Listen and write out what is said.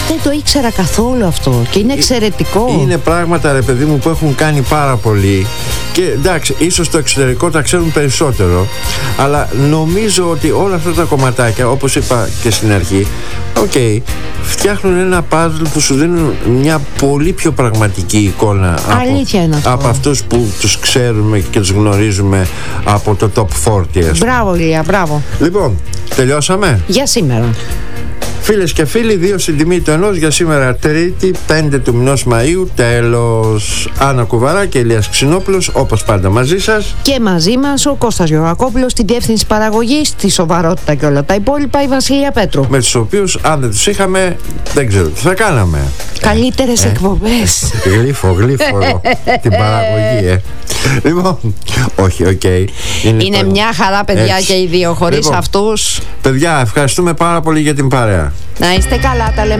Δεν το ήξερα καθόλου αυτό και είναι εξαιρετικό. Είναι πράγματα, ρε παιδί μου, που έχουν κάνει πάρα πολύ. Και εντάξει, ίσως στο εξωτερικό τα ξέρουν περισσότερο, αλλά νομίζω ότι όλα αυτά τα κομματάκια, όπως είπα και στην αρχή, φτιάχνουν ένα puzzle που σου δίνουν μια πολύ πιο πραγματική εικόνα από αυτούς που τους ξέρουμε και τους γνωρίζουμε από το Top 40. Μπράβο, Ηλία, μπράβο. Λοιπόν, τελειώσαμε για σήμερα. Φίλες και φίλοι, 2 στην τιμή του ενός για σήμερα, Τρίτη, 5 του μηνός Μαΐου. Τέλος. Άννα Κουβαρά και Ηλίας Ξινόπουλος, όπως πάντα μαζί σας. Και μαζί μας ο Κώστας Γεωργακόπουλος στην διεύθυνση παραγωγής, τη σοβαρότητα και όλα τα υπόλοιπα, η Βασιλεία Πέτρου. Με τους οποίους, αν δεν τους είχαμε, δεν ξέρω τι θα κάναμε. Καλύτερες εκπομπές. Γλύφο την παραγωγή, Λοιπόν, όχι, είναι μια χαρά, παιδιά, έτσι. Και οι δύο, χωρίς αυτούς. Παιδιά, ευχαριστούμε πάρα πολύ για την παρέα. Να είστε καλά, τα λέμε.